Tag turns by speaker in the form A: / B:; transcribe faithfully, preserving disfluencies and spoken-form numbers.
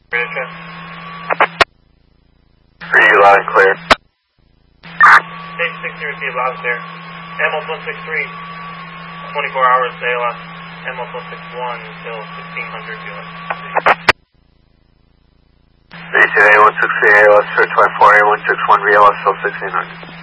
A: Radio check.
B: Are you loud and clear?
A: Stage six zero T loud and clear. M L one six three, twenty-four hours A L S. M L one six one until sixteen hundred U S.
B: A one six three A L S for twenty-four, A one six one V L S till sixteen hundred.